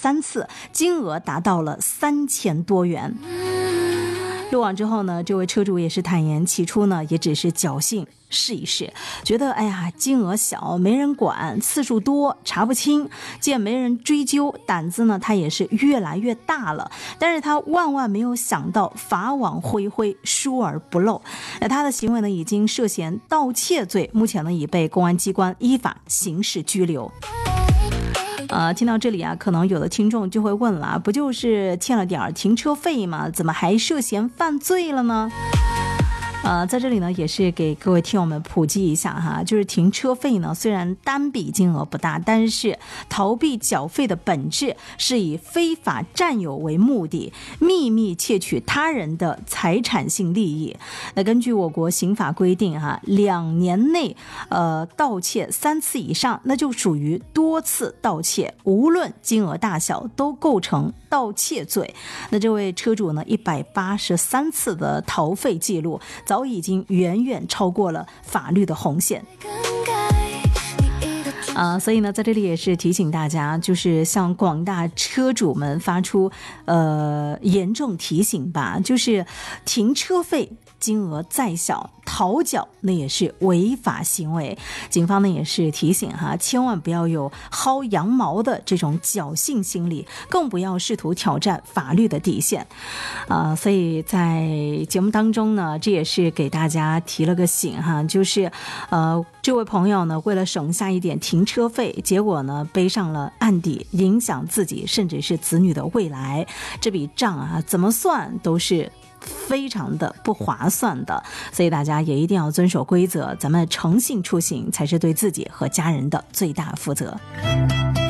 3次，金额达到了3000多元。录网之后呢，这位车主也是坦言，起初呢也只是侥幸试一试，觉得金额小没人管，次数多查不清，见没人追究，胆子呢他也是越来越大了。但是他万万没有想到法网恢恢，疏而不漏。他的行为呢已经涉嫌盗窃罪，目前呢已被公安机关依法刑事拘留。听到这里可能有的听众就会问了，不就是欠了点停车费吗？怎么还涉嫌犯罪了呢？在这里呢也是给各位听友们普及一下哈，就是停车费呢虽然单笔金额不大，但是逃避缴费的本质是以非法占有为目的，秘密窃取他人的财产性利益。那根据我国刑法规定2年内盗窃3次以上，那就属于多次盗窃，无论金额大小都构成盗窃罪。那这位车主呢183次的逃费记录早已经远远超过了法律的红线。所以呢在这里也是提醒大家，就是向广大车主们发出严重提醒吧，就是停车费金额再小，逃缴那也是违法行为。警方呢也是提醒千万不要有薅羊毛的这种侥幸心理，更不要试图挑战法律的底线。所以在节目当中呢，这也是给大家提了个醒就是这位朋友呢为了省下一点停车费，结果呢背上了案底，影响自己甚至是子女的未来。这笔账怎么算都是非常的不划算的，所以大家也一定要遵守规则，咱们诚信出行才是对自己和家人的最大负责。